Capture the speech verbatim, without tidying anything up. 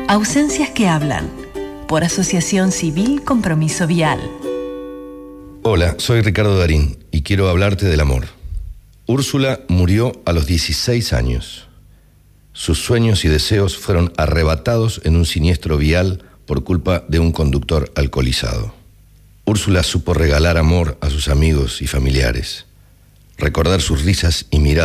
Ausencias que hablan, por Asociación Civil Compromiso Vial. Hola, soy Ricardo Darín y quiero hablarte del amor. Úrsula murió a los dieciséis años. Sus sueños y deseos fueron arrebatados en un siniestro vial por culpa de un conductor alcoholizado. Úrsula supo regalar amor a sus amigos y familiares, recordar sus risas y miradas